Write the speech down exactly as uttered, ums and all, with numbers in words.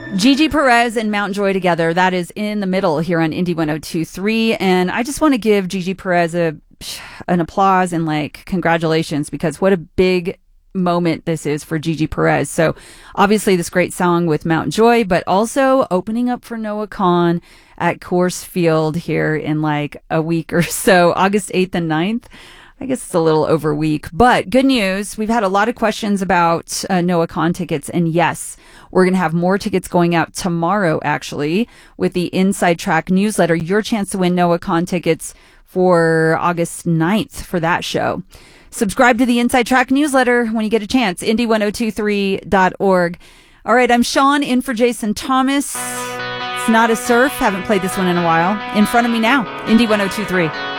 Gigi Perez and Mount Joy together. That is in the middle here on Indie one oh two point three. And I just want to give Gigi Perez a, an applause and like congratulations, because what a big moment this is for Gigi Perez. So obviously this great song with Mount Joy, but also opening up for Noah Kahan at Coors Field here in like a week or so, August eighth and ninth. I guess it's a little over a week, but good news. We've had a lot of questions about uh, Noah Kahan tickets. And yes, we're going to have more tickets going out tomorrow, actually, with the Inside Track newsletter. Your chance to win Noah Kahan tickets for August ninth for that show. Subscribe to the Inside Track newsletter when you get a chance. Indie one oh two three dot org. All right, I'm Sean in for Jason Thomas. It's Not a Surf. Haven't played this one in a while. In front of me now, Indie one oh two three.